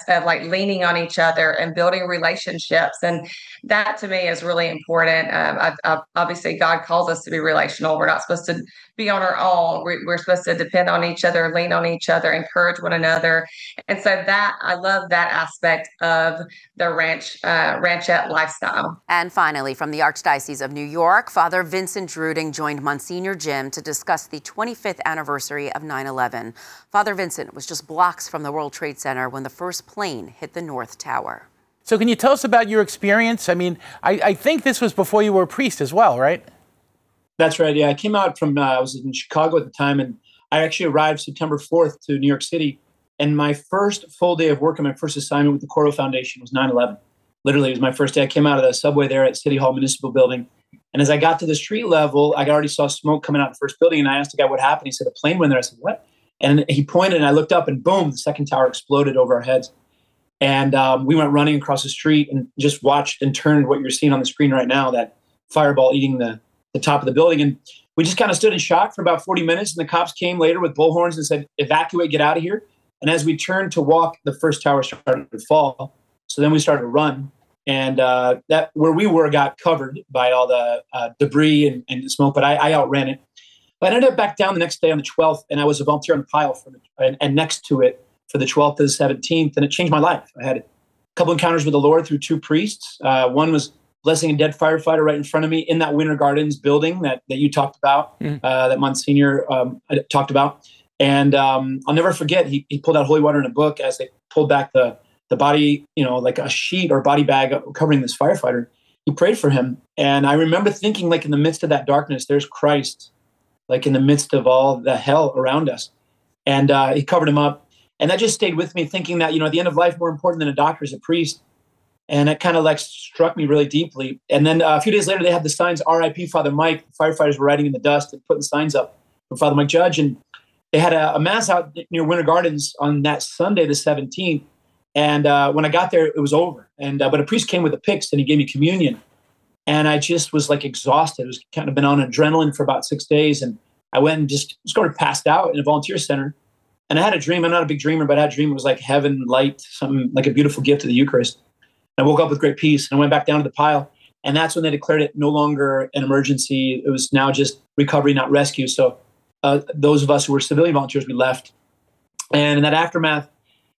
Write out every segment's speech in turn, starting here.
of like leaning on each other and building relationships. And that to me is really important. Obviously, God calls us to be relational. We're not supposed to be on our own. We're supposed to depend on each other, lean on each other, encourage one another. And so that I love that aspect of the ranchette lifestyle. And finally, from the Archdiocese of New York, Father Vincent Druding joined Monsignor Jim to discuss the 25th anniversary of 9/11. Father Vincent was just blocks from the World Trade Center when the first plane hit the North Tower. So can you tell us about your experience? I mean, I think this was before you were a priest as well, right? That's right. Yeah, I came out from, I was in Chicago at the time, and I actually arrived September 4th to New York City. And my first full day of work and my first assignment with the Coro Foundation was 9/11. Literally, it was my first day. I came out of the subway there at City Hall Municipal Building. And as I got to the street level, I already saw smoke coming out of the first building. And I asked the guy what happened. He said, a plane went there. I said, what? And he pointed, and I looked up, and boom, the second tower exploded over our heads. And we went running across the street and just watched and turned what you're seeing on the screen right now, that fireball eating the top of the building. And we just kind of stood in shock for about 40 minutes. And the cops came later with bullhorns and said, evacuate, get out of here. And as we turned to walk, the first tower started to fall. So then we started to run. And that where we were got covered by all the debris and the smoke, but I outran it. But I ended up back down the next day on the 12th, and I was a volunteer on the pile and next to it for the 12th to the 17th, and it changed my life. I had a couple encounters with the Lord through two priests. One was blessing a dead firefighter right in front of me in that Winter Gardens building that you talked about, that Monsignor talked about. And I'll never forget, he pulled out holy water in a book as they pulled back the body, like a sheet or body bag covering this firefighter. He prayed for him. And I remember thinking, like, in the midst of that darkness, there's Christ, like in the midst of all the hell around us. And he covered him up. And that just stayed with me, thinking that, at the end of life, more important than a doctor is a priest. And it kind of like struck me really deeply. And then a few days later, they had the signs, R.I.P. Father Mike. The firefighters were writing in the dust and putting signs up for Father Mike Judge. And they had a mass out near Winter Gardens on that Sunday, the 17th. And when I got there, it was over. And but a priest came with a pyx and he gave me communion. And I just was like exhausted. I was kind of been on adrenaline for about 6 days. And I went and just sort of passed out in a volunteer center. And I had a dream. I'm not a big dreamer, but I had a dream. It was like heaven, light, something like a beautiful gift of the Eucharist. And I woke up with great peace and I went back down to the pile. And that's when they declared it no longer an emergency. It was now just recovery, not rescue. So those of us who were civilian volunteers, we left. And in that aftermath,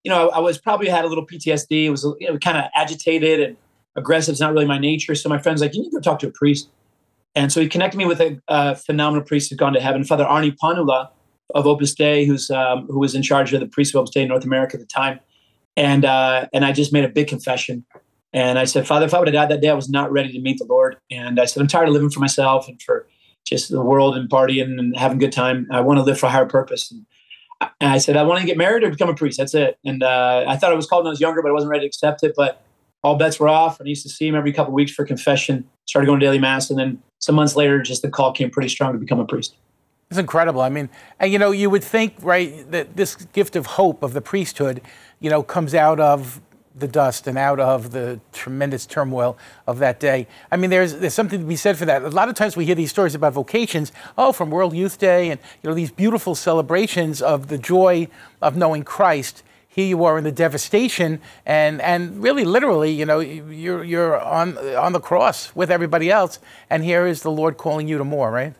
I was probably had a little PTSD. It was kind of agitated and aggressive. It's not really my nature. So my friend's like, you need to go talk to a priest. And so he connected me with a phenomenal priest who's gone to heaven, Father Arnie Panula of Opus Dei, who was in charge of the priest of Opus Dei in North America at the time. And I just made a big confession. And I said, Father, if I would have died that day, I was not ready to meet the Lord. And I said, I'm tired of living for myself and for just the world and partying and having a good time. I want to live for a higher purpose. And I said, I want to get married or become a priest. That's it. And I thought I was called when I was younger, but I wasn't ready to accept it. But all bets were off. And I used to see him every couple of weeks for confession, started going to daily mass. And then some months later, just the call came pretty strong to become a priest. It's incredible. I mean, and you would think, right, that this gift of hope of the priesthood, comes out of the dust and out of the tremendous turmoil of that day. I mean, there's something to be said for that. A lot of times we hear these stories about vocations, from World Youth Day and, these beautiful celebrations of the joy of knowing Christ. Here you are in the devastation and really literally, you're on the cross with everybody else. And here is the Lord calling you to more, right?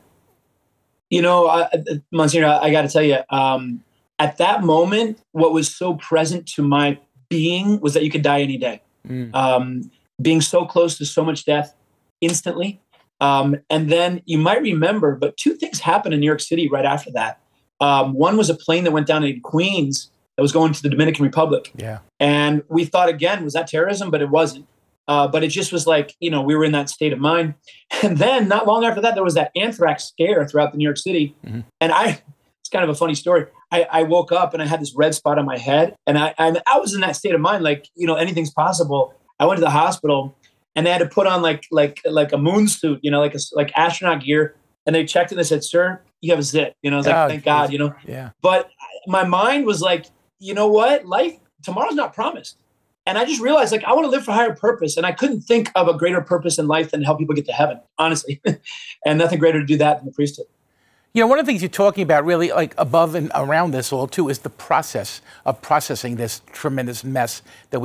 Monsignor, I got to tell you, at that moment, what was so present to my being was that you could die any day. Being so close to so much death instantly. And then you might remember, but two things happened in New York City right after that. One was a plane that went down in Queens that was going to the Dominican Republic. Yeah. And we thought, again, was that terrorism? But it wasn't. But it just was like, we were in that state of mind. And then not long after that, there was that anthrax scare throughout the New York City. Mm-hmm. And it's kind of a funny story. I woke up and I had this red spot on my head. And I was in that state of mind, like, anything's possible. I went to the hospital and they had to put on like a moon suit, like astronaut gear. And they checked and they said, sir, you have a zit. I was like, thank God, Yeah. But my mind was like, you know what? Tomorrow's not promised. And I just realized, I want to live for a higher purpose. And I couldn't think of a greater purpose in life than to help people get to heaven, honestly. And nothing greater to do that than the priesthood. You know, one of the things you're talking about really like above and around this all too is the process of processing this tremendous mess that we